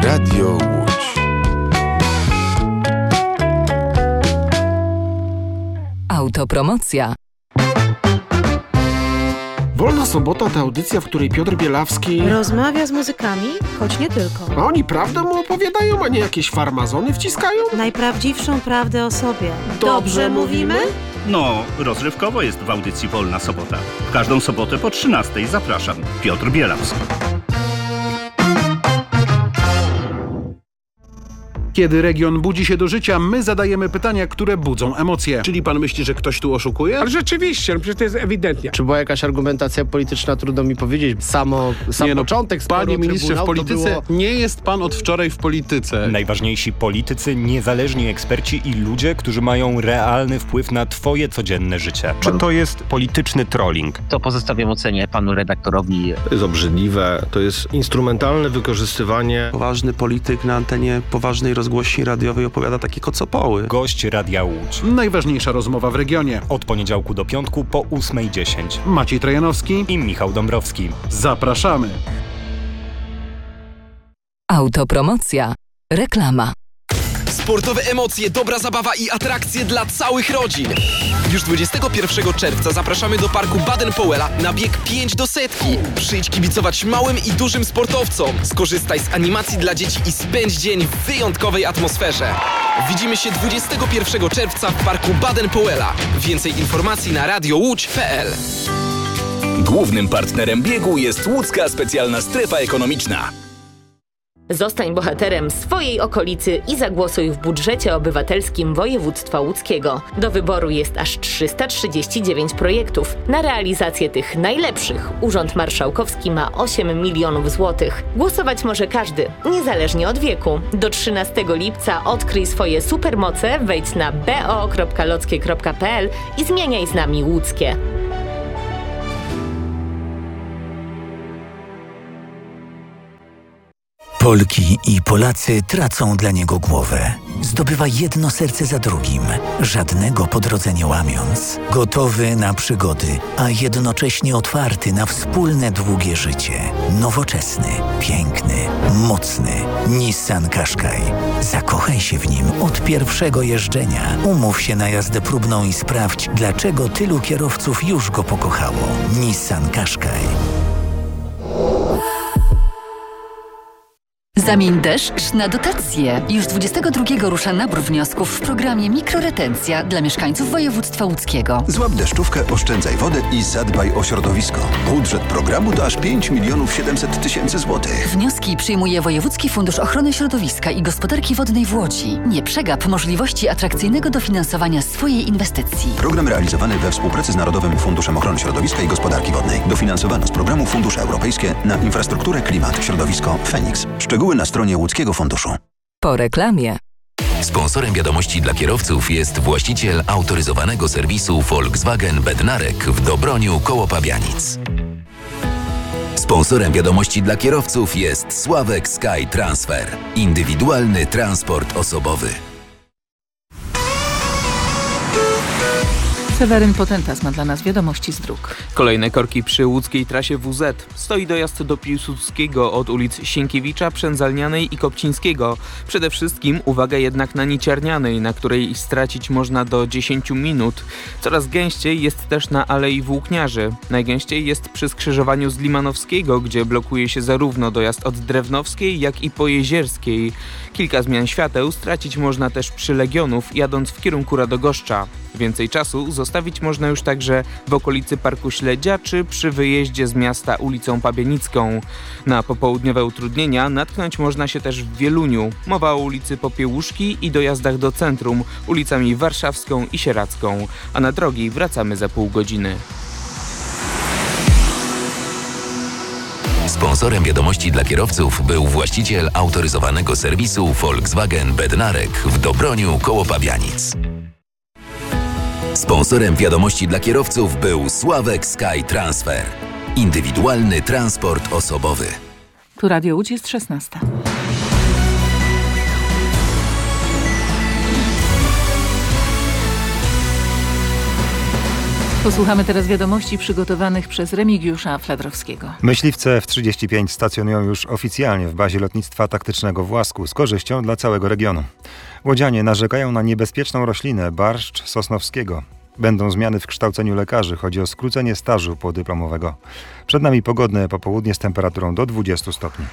Radio Łódź. Autopromocja. Wolna Sobota to audycja, w której Piotr Bielawski rozmawia z muzykami, choć nie tylko. A oni prawdę mu opowiadają, a nie jakieś farmazony wciskają? Najprawdziwszą prawdę o sobie. Dobrze mówimy? No, rozrywkowo jest w audycji Wolna Sobota. W każdą sobotę po 13:00 zapraszam. Piotr Bielawski. Kiedy region budzi się do życia, my zadajemy pytania, które budzą emocje. Czyli pan myśli, że ktoś tu oszukuje? Ale rzeczywiście, przecież to jest ewidentnie. Czy była jakaś argumentacja polityczna, trudno mi powiedzieć. Sam początek sporu Panie ministrze, w polityce było... nie jest pan od wczoraj w polityce. Najważniejsi politycy, niezależni eksperci i ludzie, którzy mają realny wpływ na twoje codzienne życie. Czy to jest polityczny trolling? To pozostawiam ocenie panu redaktorowi. To jest obrzydliwe, to jest instrumentalne wykorzystywanie. Poważny polityk na antenie poważnej rozgłośni radiowej opowiada takie kocopoły. Gość Radia Łódź. Najważniejsza rozmowa w regionie. Od poniedziałku do piątku po 8:10. Maciej Trojanowski i Michał Dąbrowski. Zapraszamy. Autopromocja. Reklama. Sportowe emocje, dobra zabawa i atrakcje dla całych rodzin. Już 21 czerwca zapraszamy do parku Baden-Powella na bieg 5 do 100. Przyjdź kibicować małym i dużym sportowcom. Skorzystaj z animacji dla dzieci i spędź dzień w wyjątkowej atmosferze. Widzimy się 21 czerwca w parku Baden-Powella. Więcej informacji na radiołódź.pl. Głównym partnerem biegu jest Łódzka Specjalna Strefa Ekonomiczna. Zostań bohaterem swojej okolicy i zagłosuj w budżecie obywatelskim województwa łódzkiego. Do wyboru jest aż 339 projektów. Na realizację tych najlepszych Urząd Marszałkowski ma 8 milionów złotych. Głosować może każdy, niezależnie od wieku. Do 13 lipca odkryj swoje supermoce, wejdź na bo.lockie.pl i zmieniaj z nami łódzkie. Polki i Polacy tracą dla niego głowę. Zdobywa jedno serce za drugim, żadnego po drodze nie łamiąc. Gotowy na przygody, a jednocześnie otwarty na wspólne długie życie. Nowoczesny, piękny, mocny. Nissan Qashqai. Zakochaj się w nim od pierwszego jeżdżenia. Umów się na jazdę próbną i sprawdź, dlaczego tylu kierowców już go pokochało. Nissan Qashqai. Zamień deszcz na dotacje. Już 22 rusza nabór wniosków w programie Mikroretencja dla mieszkańców województwa łódzkiego. Złap deszczówkę, oszczędzaj wodę i zadbaj o środowisko. Budżet programu to aż 5 700 000 złotych. Wnioski przyjmuje Wojewódzki Fundusz Ochrony Środowiska i Gospodarki Wodnej w Łodzi. Nie przegap możliwości atrakcyjnego dofinansowania swojej inwestycji. Program realizowany we współpracy z Narodowym Funduszem Ochrony Środowiska i Gospodarki Wodnej. Dofinansowano z programu Fundusze Europejskie na infrastrukturę, klimat, środowisko, Feniks. Szczegóły na stronie Łódzkiego Funduszu. Po reklamie. Sponsorem wiadomości dla kierowców jest właściciel autoryzowanego serwisu Volkswagen Bednarek w Dobroniu koło Pabianic. Sponsorem wiadomości dla kierowców jest Sławek Sky Transfer. Indywidualny transport osobowy. Seweryn Potentas ma dla nas wiadomości z dróg. Kolejne korki przy łódzkiej trasie WZ. Stoi dojazd do Piłsudskiego od ulic Sienkiewicza, Przędzalnianej i Kopcińskiego. Przede wszystkim uwaga jednak na Niciarnianej, na której stracić można do 10 minut. Coraz gęściej jest też na Alei Włókniarzy. Najgęściej jest przy skrzyżowaniu z Limanowskiego, gdzie blokuje się zarówno dojazd od Drewnowskiej, jak i Pojezierskiej. Kilka zmian świateł stracić można też przy Legionów, jadąc w kierunku Radogoszcza. Więcej czasu zostawić można już także w okolicy Parku Śledzia czy przy wyjeździe z miasta ulicą Pabianicką. Na popołudniowe utrudnienia natknąć można też w Wieluniu. Mowa o ulicy Popiełuszki i dojazdach do centrum, ulicami Warszawską i Sieradzką. A na drogi wracamy za pół godziny. Sponsorem wiadomości dla kierowców był właściciel autoryzowanego serwisu Volkswagen Bednarek w Dobroniu koło Pabianic. Sponsorem wiadomości dla kierowców był Sławek Sky Transfer. Indywidualny transport osobowy. Tu Radio Łódź, jest 16. Posłuchamy teraz wiadomości przygotowanych przez Remigiusza Fladrowskiego. Myśliwce F-35 stacjonują już oficjalnie w bazie lotnictwa taktycznego w Łasku z korzyścią dla całego regionu. Łodzianie narzekają na niebezpieczną roślinę barszcz sosnowskiego. Będą zmiany w kształceniu lekarzy. Chodzi o skrócenie stażu podyplomowego. Przed nami pogodne popołudnie z temperaturą do 20 stopni.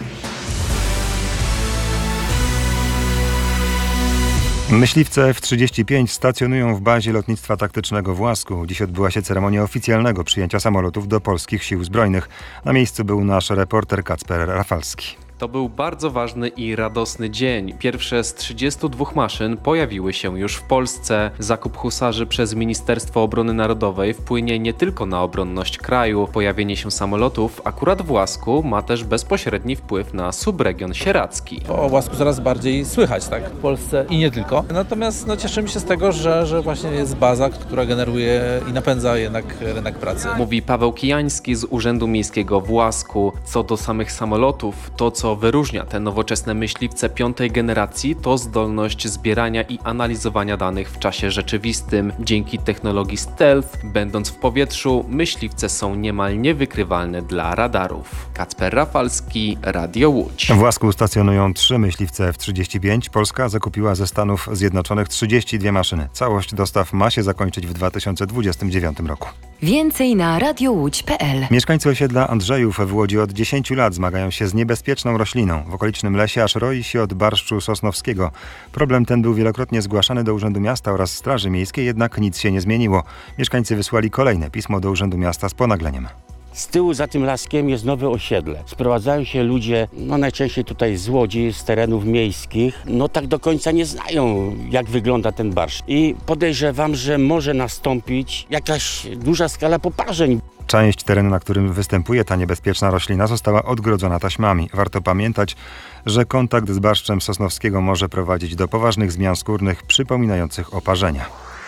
Myśliwce F-35 stacjonują w bazie lotnictwa taktycznego w Łasku. Dziś odbyła się ceremonia oficjalnego przyjęcia samolotów do polskich sił zbrojnych. Na miejscu był nasz reporter Kacper Rafalski. To był bardzo ważny i radosny dzień. Pierwsze z 32 maszyn pojawiły się już w Polsce. Zakup husarzy przez Ministerstwo Obrony Narodowej wpłynie nie tylko na obronność kraju. Pojawienie się samolotów akurat w Łasku ma też bezpośredni wpływ na subregion sieradzki. O Łasku coraz bardziej słychać, tak? W Polsce i nie tylko. Natomiast cieszymy się z tego, że właśnie jest baza, która generuje i napędza jednak rynek pracy. Mówi Paweł Kijański z Urzędu Miejskiego w Łasku. Co do samych samolotów, to co wyróżnia te nowoczesne myśliwce piątej generacji, to zdolność zbierania i analizowania danych w czasie rzeczywistym. Dzięki technologii stealth, będąc w powietrzu, myśliwce są niemal niewykrywalne dla radarów. Kacper Rafalski, Radio Łódź. W Łasku stacjonują 3 myśliwce F-35. Polska zakupiła ze Stanów Zjednoczonych 32 maszyny. Całość dostaw ma się zakończyć w 2029 roku. Więcej na radiołódź.pl. Mieszkańcy osiedla Andrzejów w Łodzi od 10 lat zmagają się z niebezpieczną rośliną. W okolicznym lesie aż roi się od barszczu sosnowskiego. Problem ten był wielokrotnie zgłaszany do Urzędu Miasta oraz Straży Miejskiej, jednak nic się nie zmieniło. Mieszkańcy wysłali kolejne pismo do Urzędu Miasta z ponagleniem. Z tyłu za tym laskiem jest nowe osiedle. Sprowadzają się ludzie, najczęściej tutaj z Łodzi, z terenów miejskich. Tak do końca nie znają, jak wygląda ten barszcz. I podejrzewam, że może nastąpić jakaś duża skala poparzeń. Część terenu, na którym występuje ta niebezpieczna roślina, została odgrodzona taśmami. Warto pamiętać, że kontakt z barszczem sosnowskiego może prowadzić do poważnych zmian skórnych przypominających oparzenia.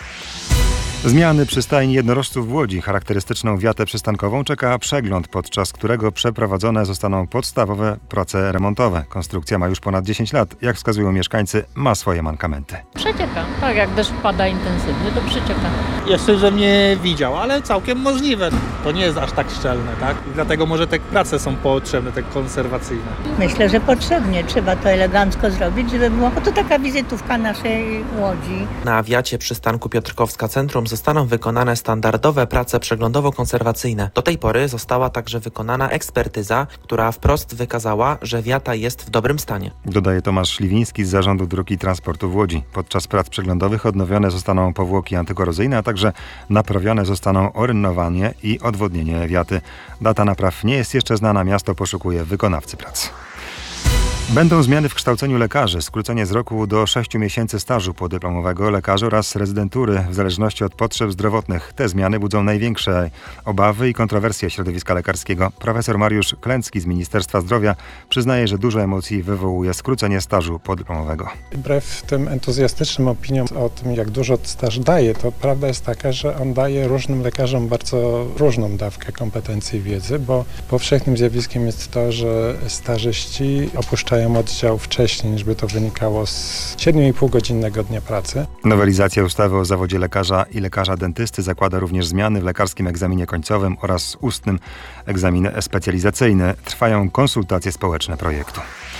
Zmiany przy stajni jednorożców w Łodzi. Charakterystyczną wiatę przystankową czeka przegląd, podczas którego przeprowadzone zostaną podstawowe prace remontowe. Konstrukcja ma już ponad 10 lat. Jak wskazują mieszkańcy, ma swoje mankamenty. Przecieka. Tak, jak deszcz pada intensywnie, to przecieka. Jeszcze, że nie widział, ale całkiem możliwe. To nie jest aż tak szczelne, tak? I dlatego może te prace są potrzebne, te konserwacyjne. Myślę, że potrzebnie. Trzeba to elegancko zrobić, żeby było... to taka wizytówka naszej Łodzi. Na wiacie przystanku Piotrkowska Centrum zostaną wykonane standardowe prace przeglądowo-konserwacyjne. Do tej pory została także wykonana ekspertyza, która wprost wykazała, że wiata jest w dobrym stanie. Dodaje Tomasz Śliwiński z Zarządu Dróg i Transportu w Łodzi. Podczas prac przeglądowych odnowione zostaną powłoki antykorozyjne, a także naprawione zostaną orynowanie i odwodnienie wiaty. Data napraw nie jest jeszcze znana, miasto poszukuje wykonawcy prac. Będą zmiany w kształceniu lekarzy, skrócenie z roku do 6 miesięcy stażu podyplomowego lekarzy oraz rezydentury w zależności od potrzeb zdrowotnych. Te zmiany budzą największe obawy i kontrowersje środowiska lekarskiego. Profesor Mariusz Klęcki z Ministerstwa Zdrowia przyznaje, że dużo emocji wywołuje skrócenie stażu podyplomowego. Wbrew tym entuzjastycznym opiniom o tym, jak dużo staż daje, to prawda jest taka, że on daje różnym lekarzom bardzo różną dawkę kompetencji i wiedzy, bo powszechnym zjawiskiem jest to, że stażyści opuszczają oddział wcześniej, niż by to wynikało z 7,5-godzinnego dnia pracy. Nowelizacja ustawy o zawodzie lekarza i lekarza dentysty zakłada również zmiany w lekarskim egzaminie końcowym oraz ustnym egzaminie specjalizacyjny. Trwają konsultacje społeczne projektu.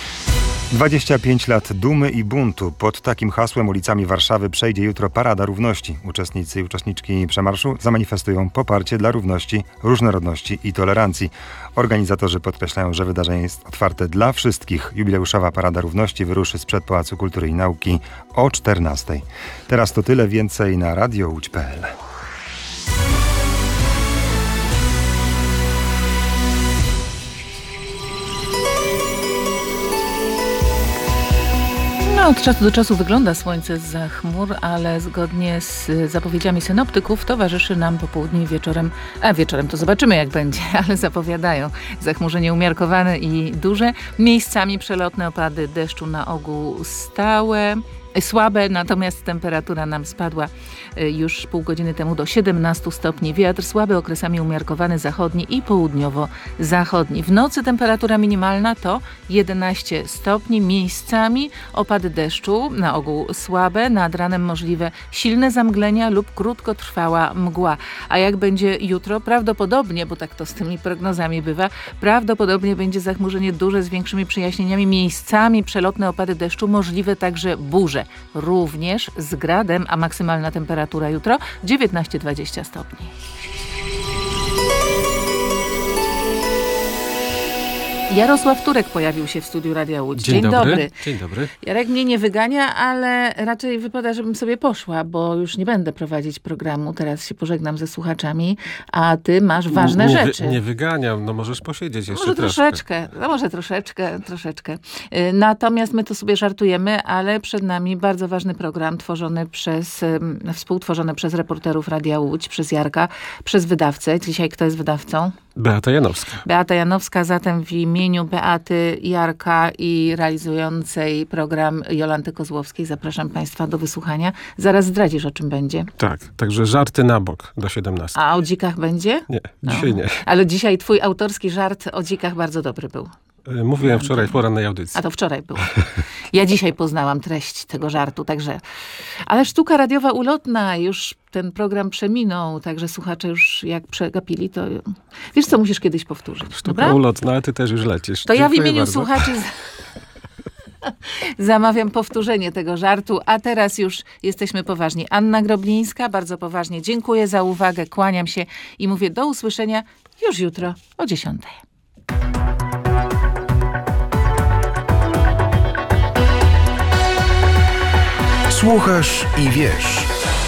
25 lat dumy i buntu. Pod takim hasłem ulicami Warszawy przejdzie jutro Parada Równości. Uczestnicy i uczestniczki przemarszu zamanifestują poparcie dla równości, różnorodności i tolerancji. Organizatorzy podkreślają, że wydarzenie jest otwarte dla wszystkich. Jubileuszowa Parada Równości wyruszy sprzed Pałacu Kultury i Nauki o 14:00. Teraz to tyle, więcej na radiołódź.pl. Od czasu do czasu wygląda słońce zza chmur, ale zgodnie z zapowiedziami synoptyków towarzyszy nam po południu i wieczorem, a wieczorem to zobaczymy jak będzie, ale zapowiadają zachmurzenie umiarkowane i duże, miejscami przelotne opady deszczu, na ogół stałe. słabe, natomiast temperatura nam spadła już pół godziny temu do 17 stopni. Wiatr słaby, okresami umiarkowany zachodni i południowo-zachodni. W nocy temperatura minimalna to 11 stopni. Miejscami opady deszczu, na ogół słabe. Nad ranem możliwe silne zamglenia lub krótkotrwała mgła. A jak będzie jutro? Prawdopodobnie, bo tak to z tymi prognozami bywa, prawdopodobnie będzie zachmurzenie duże z większymi przejaśnieniami. Miejscami przelotne opady deszczu, możliwe także burze. Również z gradem, a maksymalna temperatura jutro 19-20 stopni. Jarosław Turek pojawił się w studiu Radia Łódź. Dzień dobry. Dzień dobry. Jarek mnie nie wygania, ale raczej wypada, żebym sobie poszła, bo już nie będę prowadzić programu. Teraz się pożegnam ze słuchaczami, a ty masz ważne rzeczy. Nie wyganiam, no możesz posiedzieć jeszcze może troszeczkę. No może troszeczkę. Natomiast my to sobie żartujemy, ale przed nami bardzo ważny program współtworzony przez reporterów Radia Łódź, przez Jarka, przez wydawcę. Dzisiaj kto jest wydawcą? Beata Janowska. Beata Janowska, zatem w imieniu Beaty, Jarka i realizującej program Jolanty Kozłowskiej zapraszam Państwa do wysłuchania. Zaraz zdradzisz, o czym będzie. Tak, także żarty na bok do 17. A o dzikach będzie? Nie, dzisiaj nie. Ale dzisiaj twój autorski żart o dzikach bardzo dobry był. Mówiłem wczoraj w porannej audycji. A to wczoraj było. Ja dzisiaj poznałam treść tego żartu, także... Ale sztuka radiowa ulotna, już ten program przeminął, także słuchacze już jak przegapili, to... Wiesz co, musisz kiedyś powtórzyć. Sztuka dobra? ulotna, ale ty też już lecisz. To ja w imieniu bardzo. słuchaczy zamawiam powtórzenie tego żartu, a teraz już jesteśmy poważni. Anna Groblińska, bardzo poważnie dziękuję za uwagę, kłaniam się i mówię do usłyszenia już jutro o 10:00. Słuchasz i wiesz.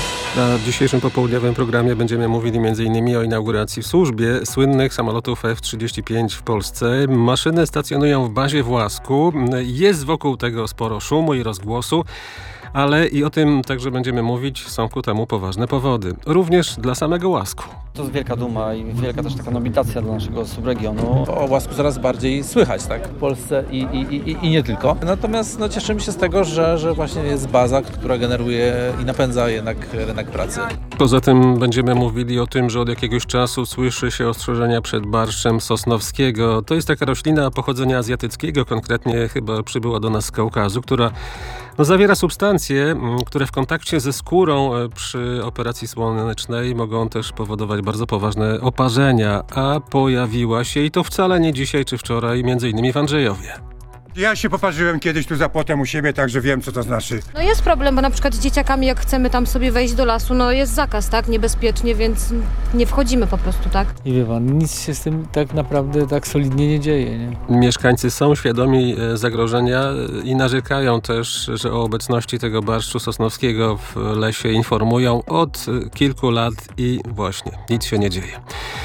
Na dzisiejszym popołudniowym programie będziemy mówili m.in. o inauguracji w służbie słynnych samolotów F-35 w Polsce. Maszyny stacjonują w bazie w Łasku. Jest wokół tego sporo szumu i rozgłosu. Ale i o tym także będziemy mówić, są ku temu poważne powody. Również dla samego Łasku. To jest wielka duma i wielka też taka nobilitacja dla naszego subregionu. O Łasku coraz bardziej słychać, tak? W Polsce i nie tylko. Natomiast cieszymy się z tego, że właśnie jest baza, która generuje i napędza jednak rynek pracy. Poza tym będziemy mówili o tym, że od jakiegoś czasu słyszy się ostrzeżenia przed barszczem sosnowskiego. To jest taka roślina pochodzenia azjatyckiego, konkretnie chyba przybyła do nas z Kaukazu, która zawiera substancje, które w kontakcie ze skórą przy operacji słonecznej mogą też powodować bardzo poważne oparzenia, a pojawiła się i to wcale nie dzisiaj czy wczoraj, między innymi w Andrzejowie. Ja się poparzyłem kiedyś tu za płotem u siebie, także wiem, co to znaczy. No jest problem, bo na przykład z dzieciakami, jak chcemy tam sobie wejść do lasu, jest zakaz, tak? Niebezpiecznie, więc nie wchodzimy po prostu, tak? I wie pan, nic się z tym tak naprawdę tak solidnie nie dzieje, nie? Mieszkańcy są świadomi zagrożenia i narzekają też, że o obecności tego barszczu sosnowskiego w lesie informują od kilku lat i właśnie nic się nie dzieje.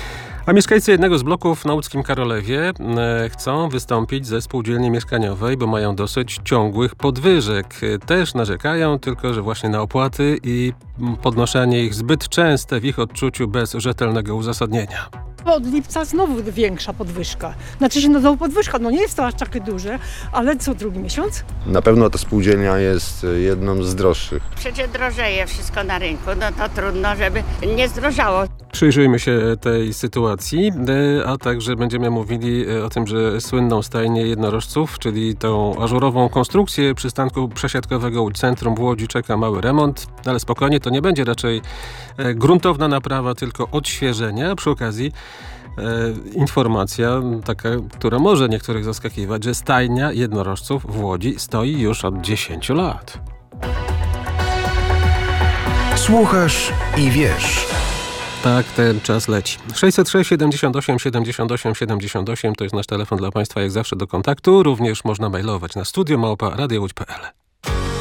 A mieszkańcy jednego z bloków na łódzkim Karolewie chcą wystąpić ze spółdzielni mieszkaniowej, bo mają dosyć ciągłych podwyżek. Też narzekają, tylko że właśnie na opłaty i podnoszenie ich zbyt częste w ich odczuciu bez rzetelnego uzasadnienia. Od lipca znowu większa podwyżka. Znaczy się znowu podwyżka, nie jest to aż takie duże, ale co drugi miesiąc? Na pewno ta spółdzielnia jest jedną z droższych. Przecież drożeje wszystko na rynku, to trudno, żeby nie zdrożało. Przyjrzyjmy się tej sytuacji, a także będziemy mówili o tym, że słynną stajnię jednorożców, czyli tą ażurową konstrukcję przystanku przesiadkowego Łódź Centrum w Łodzi czeka mały remont, ale spokojnie, to nie będzie raczej gruntowna naprawa, tylko odświeżenie. Przy okazji informacja taka, która może niektórych zaskakiwać, że stajnia jednorożców w Łodzi stoi już od 10 lat. Słuchasz i wiesz. Tak, ten czas leci. 606 78 78 78 to jest nasz telefon dla Państwa, jak zawsze do kontaktu. Również można mailować na studio@radiołódź.pl.